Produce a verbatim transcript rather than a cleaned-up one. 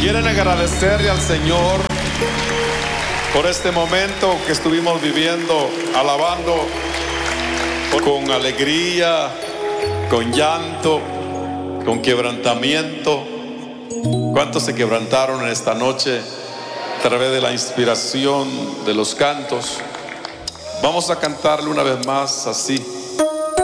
Quieren agradecerle al Señor por este momento que estuvimos viviendo, alabando con alegría, con llanto, con quebrantamiento. ¿Cuántos se quebrantaron en esta noche a través de la inspiración de los cantos? Vamos a cantarle una vez más así.